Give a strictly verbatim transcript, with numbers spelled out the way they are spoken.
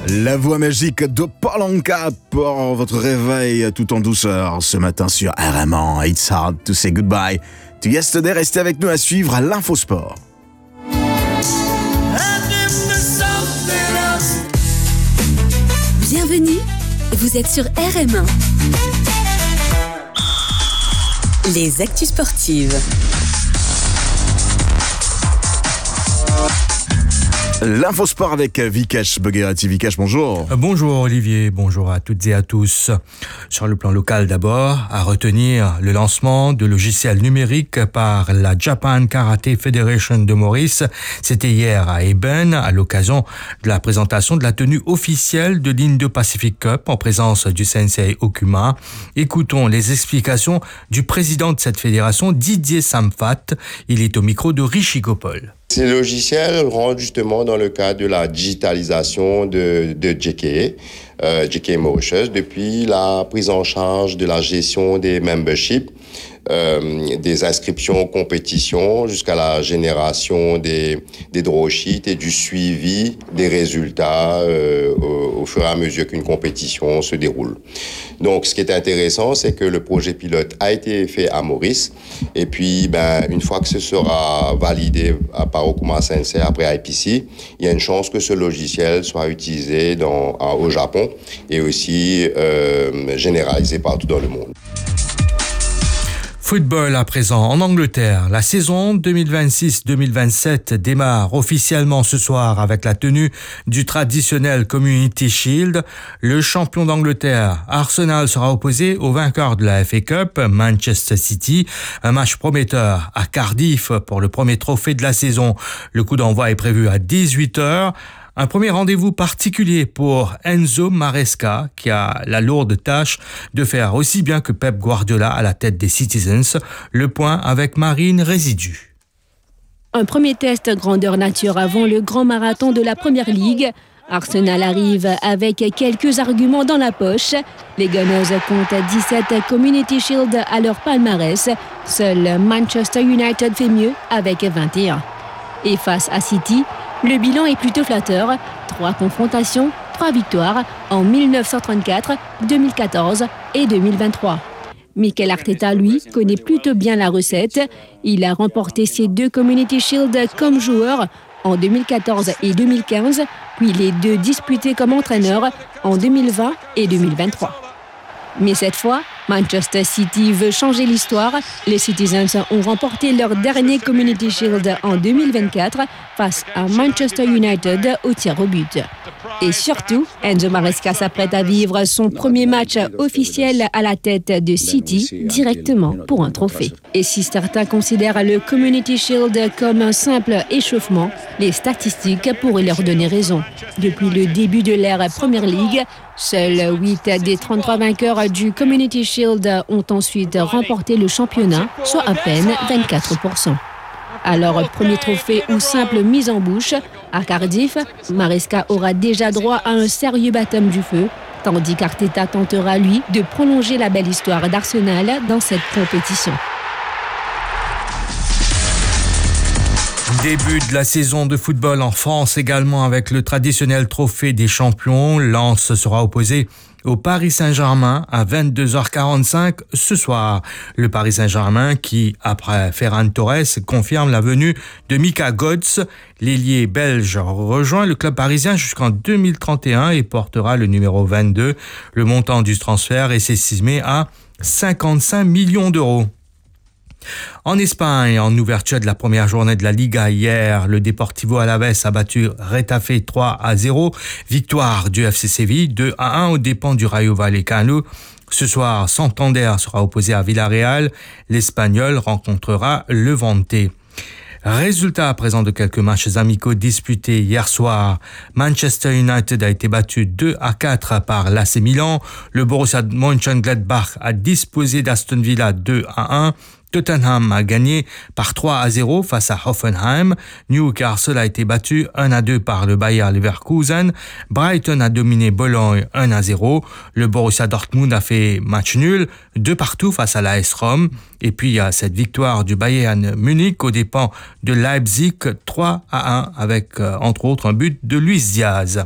La voix magique de Paul Anka pour votre réveil tout en douceur ce matin sur R M un. It's hard to say goodbye to yesterday. Restez avec nous à suivre l'Infosport. Bienvenue, vous êtes sur R M un. Les actus sportives. L'Infosport avec Vikash Bogherati. Vikash, bonjour. Bonjour Olivier, bonjour à toutes et à tous. Sur le plan local d'abord, à retenir le lancement de logiciels numériques par la Japan Karate Federation de Maurice. C'était hier à Eben, à l'occasion de la présentation de la tenue officielle de l'Indo-Pacific Cup en présence du sensei Okuma. Écoutons les explications du président de cette fédération, Didier Samfat. Il est au micro de Rishi Gopal. Ces logiciels rentrent justement dans le cadre de la digitalisation de, de J K A, euh, J K A Mauritius, depuis la prise en charge de la gestion des memberships, euh, des inscriptions aux compétitions, jusqu'à la génération des, des draw sheets et du suivi des résultats euh, au, au fur et à mesure qu'une compétition se déroule. Donc, ce qui est intéressant, c'est que le projet pilote a été fait à Maurice. Et puis, ben, une fois que ce sera validé par Okuma Sensei après I P C, il y a une chance que ce logiciel soit utilisé dans, au Japon et aussi euh, généralisé partout dans le monde. Football à présent en Angleterre. La saison deux mille vingt-six deux mille vingt-sept démarre officiellement ce soir avec la tenue du traditionnel Community Shield. Le champion d'Angleterre, Arsenal, sera opposé au vainqueur de la F A Cup, Manchester City. Un match prometteur à Cardiff pour le premier trophée de la saison. Le coup d'envoi est prévu à dix-huit heures. Un premier rendez-vous particulier pour Enzo Maresca, qui a la lourde tâche de faire aussi bien que Pep Guardiola à la tête des Citizens. Le point avec Marine Résidu. Un premier test grandeur nature avant le grand marathon de la Première Ligue. Arsenal arrive avec quelques arguments dans la poche. Les Gunners comptent dix-sept Community Shield à leur palmarès. Seul Manchester United fait mieux avec vingt et un. Et face à City, le bilan est plutôt flatteur. Trois confrontations, trois victoires en dix-neuf cent trente-quatre, deux mille quatorze et deux mille vingt-trois. Mikel Arteta, lui, connaît plutôt bien la recette. Il a remporté ses deux Community Shield comme joueur en deux mille quatorze et deux mille quinze, puis les deux disputés comme entraîneur en deux mille vingt et deux mille vingt-trois. Mais cette fois, Manchester City veut changer l'histoire. Les Citizens ont remporté leur dernier Community Shield en deux mille vingt-quatre face à Manchester United au tir au but. Et surtout, Enzo Maresca s'apprête à vivre son premier match officiel à la tête de City directement pour un trophée. Et si certains considèrent le Community Shield comme un simple échauffement, les statistiques pourraient leur donner raison. Depuis le début de l'ère Premier League, seuls huit des trente-trois vainqueurs du Community Shield ont ensuite remporté le championnat, soit à peine vingt-quatre pour cent. Alors, premier trophée ou simple mise en bouche, à Cardiff, Maresca aura déjà droit à un sérieux baptême du feu, tandis qu'Arteta tentera, lui, de prolonger la belle histoire d'Arsenal dans cette compétition. Début de la saison de football en France également avec le traditionnel trophée des champions. Lens sera opposé au Paris Saint-Germain à vingt-deux heures quarante-cinq ce soir. Le Paris Saint-Germain qui, après Ferran Torres, confirme la venue de Mika Götze. L'ailier belge rejoint le club parisien jusqu'en deux mille trente et un et portera le numéro vingt-deux. Le montant du transfert est estimé à cinquante-cinq millions d'euros. En Espagne, en ouverture de la première journée de la Liga hier, le Deportivo Alavés a battu Retafe trois à zéro. Victoire du F C Séville deux à un aux dépens du Rayo Vallecano. Ce soir, Santander sera opposé à Villarreal. L'Espagnol rencontrera Levante. Résultat à présent de quelques matchs amicaux disputés hier soir. Manchester United a été battu deux à quatre par l'A C Milan. Le Borussia Mönchengladbach a disposé d'Aston Villa deux à un. Tottenham a gagné par trois à zéro face à Hoffenheim. Newcastle a été battu un à deux par le Bayer Leverkusen. Brighton a dominé Bologne un à zéro. Le Borussia Dortmund a fait match nul, deux partout face à l'A S Rome. Et puis il y a cette victoire du Bayern Munich aux dépens de Leipzig trois à un avec euh, entre autres un but de Luis Diaz.